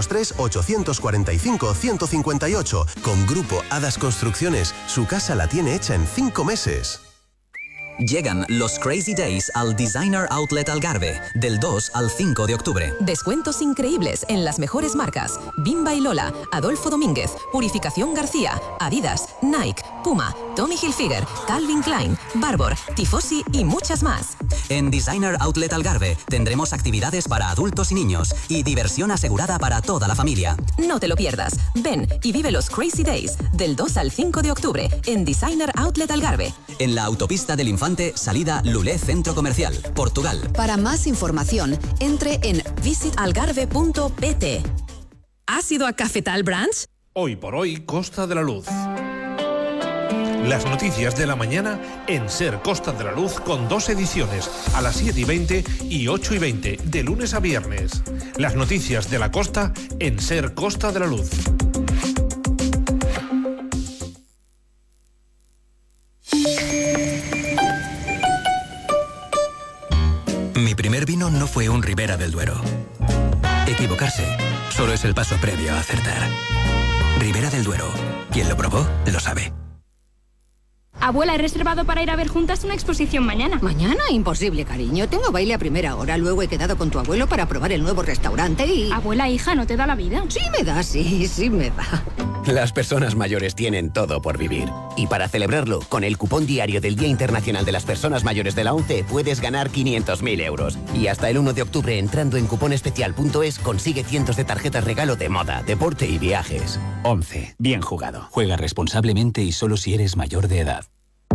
603-845-158. Con Grupo Hadas Construcciones, su casa la tiene hecha en 5 meses. Llegan los Crazy Days al Designer Outlet Algarve, del 2 al 5 de octubre. Descuentos increíbles en las mejores marcas: Bimba y Lola, Adolfo Domínguez, Purificación García, Adidas, Nike, Puma, Tommy Hilfiger, Calvin Klein, Barbour, Tifosi y muchas más. En Designer Outlet Algarve tendremos actividades para adultos y niños y diversión asegurada para toda la familia. No te lo pierdas. Ven y vive los Crazy Days del 2 al 5 de octubre en Designer Outlet Algarve. En la autopista del Infante, salida Lulé Centro Comercial, Portugal. Para más información, entre en visitalgarve.pt. ¿Has ido a Cafetal Branch? Hoy por hoy, Costa de la Luz. Las noticias de la mañana en SER Costa de la Luz con 2 ediciones, a las 7:20 y 8:20, de lunes a viernes. Las noticias de la costa en SER Costa de la Luz. Mi primer vino no fue un Ribera del Duero. Equivocarse solo es el paso previo a acertar. Ribera del Duero. Quien lo probó, lo sabe. Abuela, he reservado para ir a ver juntas una exposición mañana. ¿Mañana? Imposible, cariño. Tengo baile a primera hora. Luego he quedado con tu abuelo para probar el nuevo restaurante y... Abuela, hija, ¿no te da la vida? Sí me da, sí me da. Las personas mayores tienen todo por vivir. Y para celebrarlo, con el cupón diario del Día Internacional de las Personas Mayores de la ONCE, puedes ganar 500.000 euros. Y hasta el 1 de octubre, entrando en cuponespecial.es, consigue cientos de tarjetas regalo de moda, deporte y viajes. ONCE. Bien jugado. Juega responsablemente y solo si eres mayor de edad.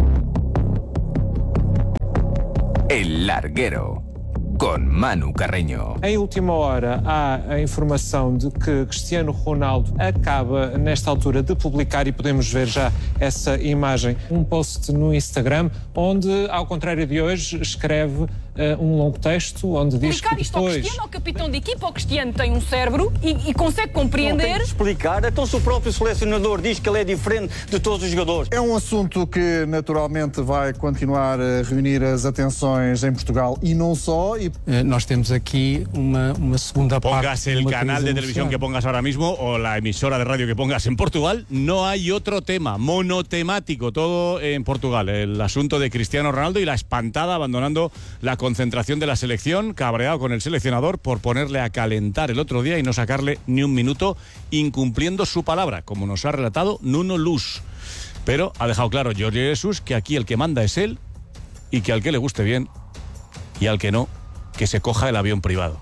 El Larguero, con Manu Carreño. Em última hora há a informação de que Cristiano Ronaldo acaba, nesta altura, de publicar, e podemos ver já essa imagem, post no Instagram, onde, ao contrário de hoje, escreve longo texto, onde diz que depois... Explicar isto ao Cristiano, ao capitão de equipa. O Cristiano tem cérebro e consegue compreender... Não tem que explicar, então se o próprio selecionador diz que ele é diferente de todos os jogadores. É assunto que naturalmente vai continuar a reunir as atenções em Portugal e não só. Nós temos aquí una segunda parte. Pongas el canal de televisión que pongas ahora mismo o la emisora de radio que pongas en Portugal, no hay otro tema, monotemático, todo en Portugal. El asunto de Cristiano Ronaldo y la espantada abandonando la concentración de la selección, cabreado con el seleccionador por ponerle a calentar el otro día y no sacarle ni un minuto, incumpliendo su palabra, como nos ha relatado Nuno Luz. Pero ha dejado claro Jorge Jesús que aquí el que manda es él y que al que le guste bien y al que no, que se coja el avión privado.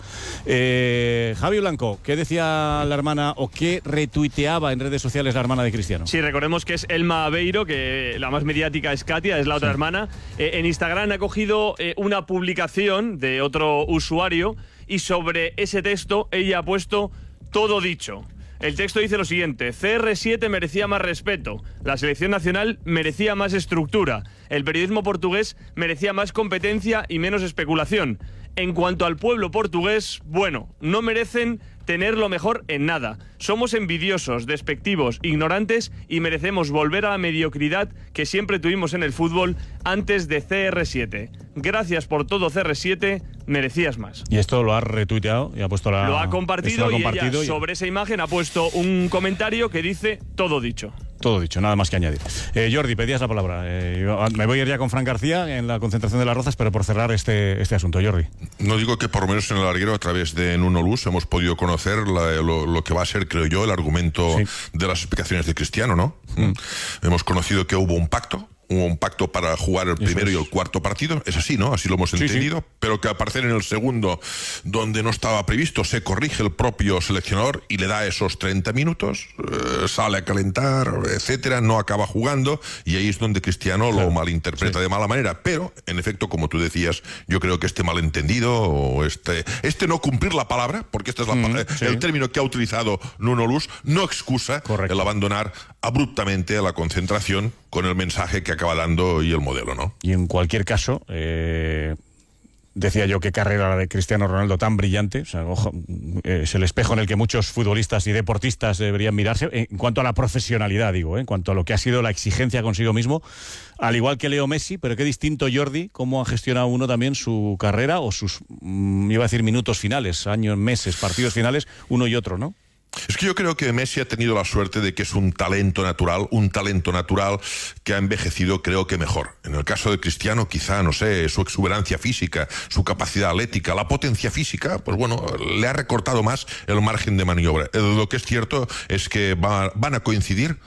Javi Blanco, ¿qué decía la hermana o qué retuiteaba en redes sociales la hermana de Cristiano? Sí, recordemos que es Elma Aveiro, que la más mediática es Katia, es la otra hermana. En Instagram ha cogido una publicación de otro usuario y sobre ese texto ella ha puesto todo dicho. El texto dice lo siguiente: CR7 merecía más respeto, la selección nacional merecía más estructura, el periodismo portugués merecía más competencia y menos especulación. En cuanto al pueblo portugués, bueno, no merecen tener lo mejor en nada. Somos envidiosos, despectivos, ignorantes y merecemos volver a la mediocridad que siempre tuvimos en el fútbol antes de CR7. Gracias por todo, CR7, merecías más. Y esto lo ha retuiteado y ha puesto la... Lo ha compartido y ella sobre esa imagen ha puesto un comentario que dice todo dicho. Todo dicho, nada más que añadir. Jordi, pedías la palabra. Me voy a ir ya con Fran García en la concentración de las Rozas, pero por cerrar este asunto, Jordi. No digo que por lo menos en el Larguero, a través de Nuno Luz, hemos podido conocer lo que va a ser, creo yo, el argumento de las explicaciones de Cristiano, ¿no? Hemos conocido que hubo un pacto para jugar el primero y el cuarto partido, es así, ¿no? Así lo hemos entendido, pero que al parecer en el segundo, donde no estaba previsto, se corrige el propio seleccionador y le da esos 30 minutos, sale a calentar, etcétera, no acaba jugando, y ahí es donde Cristiano lo malinterpreta de mala manera. Pero, en efecto, como tú decías, yo creo que este malentendido, o este no cumplir la palabra, porque este es el término que ha utilizado Nuno Luz, no excusa el abandonar abruptamente la concentración con el mensaje que acaba dando y el modelo, ¿no? Y en cualquier caso, decía yo qué carrera la de Cristiano Ronaldo tan brillante, o sea, ojo, es el espejo en el que muchos futbolistas y deportistas deberían mirarse, en cuanto a la profesionalidad, digo, en cuanto a lo que ha sido la exigencia consigo mismo, al igual que Leo Messi, pero qué distinto Jordi, cómo ha gestionado uno también su carrera o sus, iba a decir minutos finales, años, meses, partidos finales, uno y otro, ¿no? Es que yo creo que Messi ha tenido la suerte de que es un talento natural que ha envejecido, creo que mejor. En el caso de Cristiano, quizá, no sé, su exuberancia física, su capacidad atlética, la potencia física, pues bueno, le ha recortado más el margen de maniobra. Lo que es cierto es que van a coincidir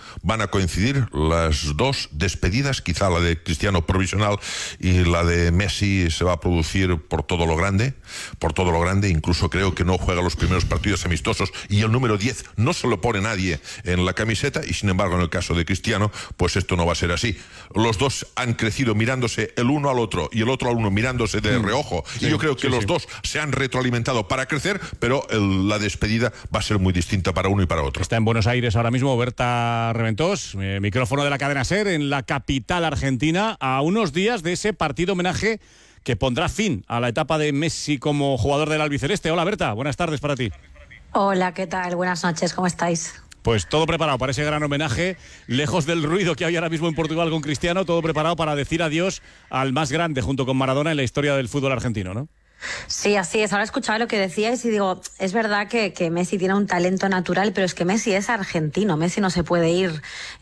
las dos despedidas, quizá la de Cristiano provisional y la de Messi se va a producir por todo lo grande, incluso creo que no juega los primeros partidos amistosos y el número número 10 no se lo pone nadie en la camiseta, y sin embargo en el caso de Cristiano, pues esto no va a ser así. Los dos han crecido mirándose el uno al otro y el otro al uno mirándose de reojo, y yo creo que los dos se han retroalimentado para crecer, pero la despedida va a ser muy distinta para uno y para otro. Está en Buenos Aires ahora mismo Berta Reventós, micrófono de la cadena SER en la capital argentina, a unos días de ese partido homenaje que pondrá fin a la etapa de Messi como jugador del albiceleste. Hola Berta, buenas tardes para ti. Hola, ¿qué tal? Buenas noches, ¿cómo estáis? Pues todo preparado para ese gran homenaje, lejos del ruido que hay ahora mismo en Portugal con Cristiano, todo preparado para decir adiós al más grande junto con Maradona en la historia del fútbol argentino, ¿no? Sí, así es. Ahora escuchaba lo que decíais y digo, es verdad que Messi tiene un talento natural, pero es que Messi es argentino. Messi no se puede ir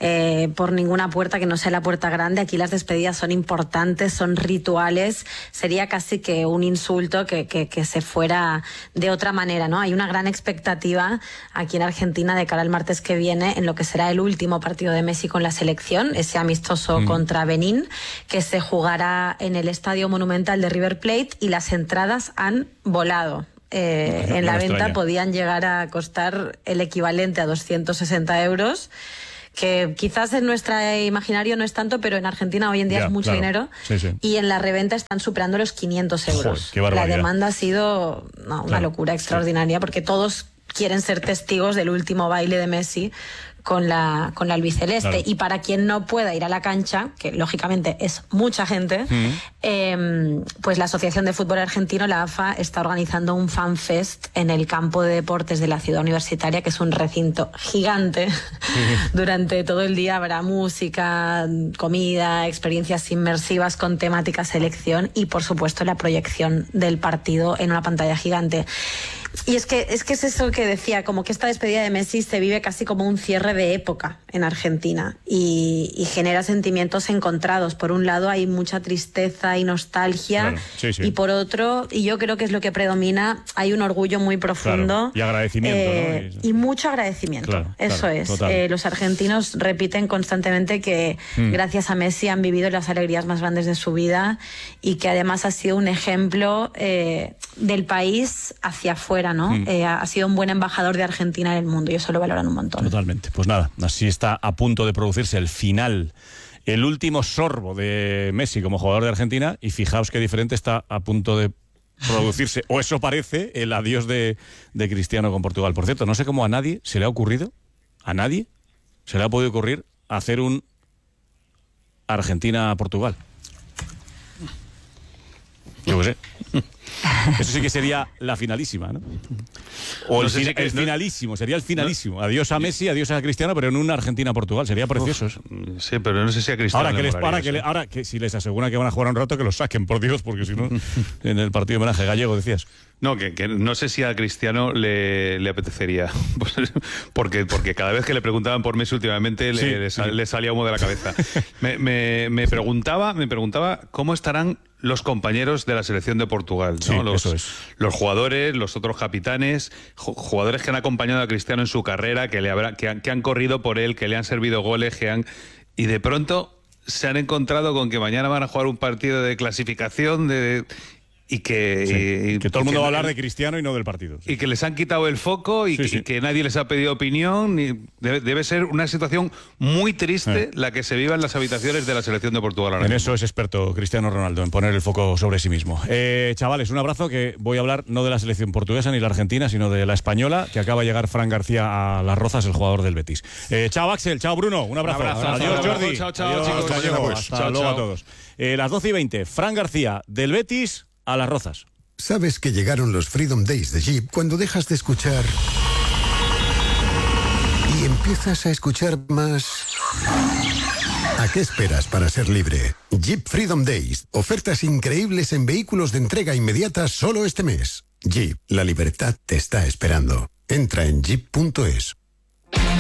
por ninguna puerta que no sea la puerta grande. Aquí las despedidas son importantes, son rituales. Sería casi que un insulto que se fuera de otra manera, ¿no? Hay una gran expectativa aquí en Argentina de cara al martes que viene en lo que será el último partido de Messi con la selección, ese amistoso contra Benín, que se jugará en el Estadio Monumental de River Plate, y las entradas han volado. En la venta podían llegar a costar el equivalente a 260 euros, que quizás en nuestro imaginario no es tanto, pero en Argentina hoy en día es mucho dinero. Sí, sí. Y en la reventa están superando los 500 euros. Joder, qué barbaridad. La demanda ha sido una locura extraordinaria, porque todos quieren ser testigos del último baile de Messi con la albiceleste. Claro. Y para quien no pueda ir a la cancha, que lógicamente es mucha gente, pues la Asociación de Fútbol Argentino, la AFA, está organizando un fanfest en el campo de deportes de la Ciudad Universitaria, que es un recinto gigante. Durante todo el día habrá música, comida, experiencias inmersivas con temática selección y, por supuesto, la proyección del partido en una pantalla gigante. Y es que es eso que decía, como que esta despedida de Messi se vive casi como un cierre de época en Argentina y genera sentimientos encontrados. Por un lado hay mucha tristeza y nostalgia, y por otro, y yo creo que es lo que predomina, hay un orgullo muy profundo. Claro. Y agradecimiento, ¿no? Y mucho agradecimiento, eso es. Los argentinos repiten constantemente que gracias a Messi han vivido las alegrías más grandes de su vida, y que además ha sido un ejemplo del país hacia afuera, ¿no? Ha sido un buen embajador de Argentina en el mundo, y eso lo valoran un montón. Totalmente. Pues nada, así está a punto de producirse el final, el último sorbo de Messi como jugador de Argentina, y fijaos qué diferente está a punto de producirse, o eso parece, el adiós de Cristiano con Portugal. Por cierto, no sé cómo a nadie se le ha ocurrido, se le ha podido ocurrir hacer un Argentina-Portugal. Yo qué sé. Eso sí que sería la finalísima, ¿no? O no el finalísimo, sería el finalísimo. Adiós a Messi, adiós a Cristiano, pero en una Argentina-Portugal. Sería precioso eso. Sí, pero no sé si a Cristiano. Ahora que si les aseguran que van a jugar un rato, que los saquen, por Dios, porque si no, en el partido de homenaje gallego, decías. No, que no sé si a Cristiano le apetecería. Porque cada vez que le preguntaban por Messi últimamente le salía humo de la cabeza. Me preguntaba cómo estarán los compañeros de la selección de Portugal, ¿no? Sí, los jugadores, los otros capitanes, jugadores que han acompañado a Cristiano en su carrera, que han corrido por él, que le han servido goles, y de pronto se han encontrado con que mañana van a jugar un partido de clasificación y que todo el mundo va a hablar de Cristiano y no del partido. Y que les han quitado el foco y que nadie les ha pedido opinión. Debe ser una situación muy triste la que se viva en las habitaciones de la selección de Portugal. En eso es experto Cristiano Ronaldo, en poner el foco sobre sí mismo. Chavales, un abrazo, que voy a hablar no de la selección portuguesa ni la argentina, sino de la española, que acaba de llegar Fran García a Las Rozas, el jugador del Betis. Chao Axel, chao Bruno, un abrazo. Adiós Jordi. Chao, adiós, chicos. Hasta luego a todos. Las 12:20, Fran García del Betis a Las Rozas. Sabes que llegaron los Freedom Days de Jeep cuando dejas de escuchar y empiezas a escuchar más. ¿A qué esperas para ser libre? Jeep Freedom Days. Ofertas increíbles en vehículos de entrega inmediata solo este mes. Jeep, la libertad te está esperando. Entra en jeep.es.